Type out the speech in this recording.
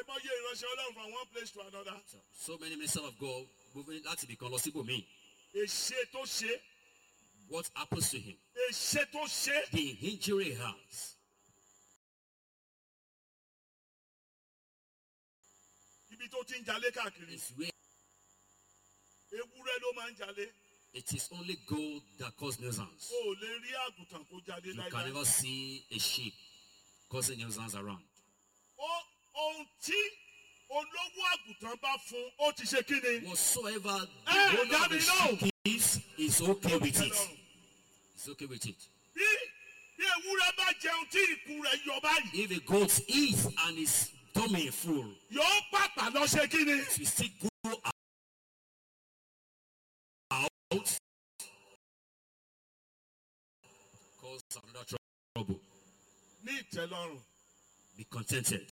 àìmọye ìránṣẹ́ Ọlọ́run from one place to another. So many ministers of God moving láti ibìkan lọ síbòmíì. Èṣe tó ṣe. What happens to him? Èṣe tó ṣe. The injury he has. Ibi tó ti ń jalè káàkiri. It's where Ewúrẹ́ ló máa ń jalè. it is only gold that causes nuisance. O ò lè rí àgùntàn kó jalè You can láíláí. never see a sheep causing nuisance around. Ohun tí olówó àgùntàn bá fún ó ti ṣe kí ni? Whatsoever the Hey, owner of Daddy, the no. sheep is okay with it. Ọlọ́run. It's okay with it. Bí ewúrẹ́ bá jẹun tí ikùn rẹ̀ yọ báyìí, If a goat eats and his tummy is full, yóò pàpà lọ ṣe kí ni? it will still go out cause another trouble. Ní ìtẹ́lọ́rùn. Be contented.